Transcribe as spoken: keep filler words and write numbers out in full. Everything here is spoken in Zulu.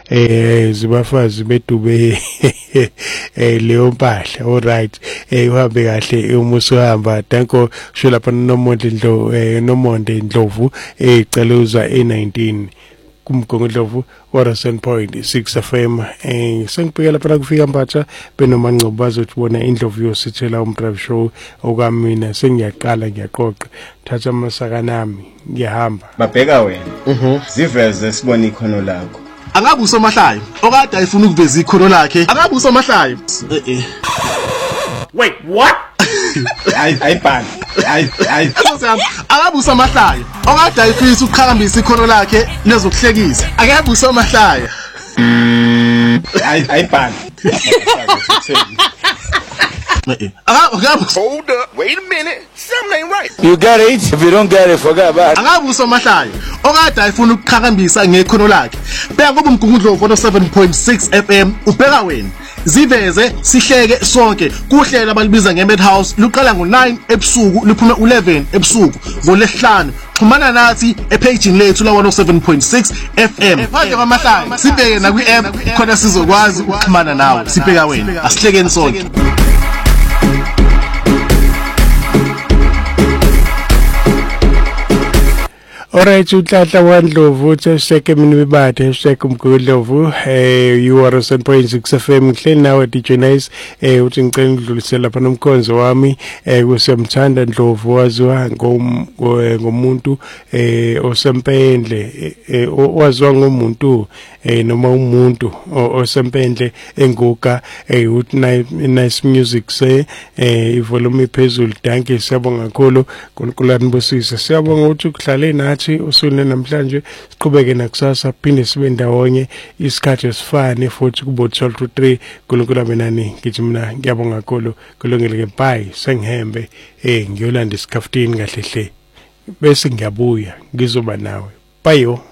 eh zibafazi bedube eh leyo mpahla. All right, eh uhambe kahle uma usuhamba. Danko sho lapha nomonde Ndlovu eh nomonde Ndlovu eh Celuza A nineteen kumgongondlovu one oh seven point six F M. Eh sengibhekela phela kufika Mbatha benomangcobo bazothi bona Indlovu yosithela umdrive show okamina sengiyaqala ngiyaqoqa thatha amasaka nami ngiyahamba babheka wena mhm ziveze sibona ikhono lakho. Angabe usomahlayo okade ayifuna ukuveza ikhono lakhe. Angabe usomahlayo eh eh wait what ay ayibhani ay ay angabe usomahlayo okade ayifisa ukuqhakambisa ikhono lakhe lezokuhlekisa. Angabe usomahlayo ay ayibhani. Hold up, wait a minute, something ain't right. You got it. If you don't get it, forget about it. Angabe usomahlayo okade ayifuna ukuqhakambisa ngekhono lakhe. Bheka ngoba umgungundlovu one oh seven point six F M ubheka wena. Ziveze sihleke sonke kuhlela abalibiza ngeMadhouse luqala ngo nine ebusuku luphume eleven ebusuku ngoLesihlanu. Xhumana nathi epagini lethu la one oh seven point six F M. Manje kwamahlaya sibheke na kwi app khona sizokwazi ukuxhumana nawe. Sibheka wena asihlekeni sonke. Alright, uhlahla waNdlovu uthi seke mina bebade seke umgundlovu eh you are seven point six F M ngihleli nawe D J Nice eh uthi ngicela udlulisela lapha nomkhonzo wami eh kusemthanda Ndlovu waziwa ngomuntu eh osempendle waziwa ngomuntu eh noma umuntu osempendle enguka eh uthi nice music say eh ivolume iphezulu. Danke siyabonga kakhulu uNkulunkulu nibusise. Siyabonga ukuthi ukuhlale nathi usule namhlanje siqhubeke nakusasa phinde sibe ndawonye isikhathi esifane futhi kubo twelve to three. uNkulunkulu abenani ngithi mina ngiyabonga kakhulu kulungile ke bye sengihembe eh ngiyolanda isikhaftini kahle hle bese ngiyabuya ngizoba nawe bye yo.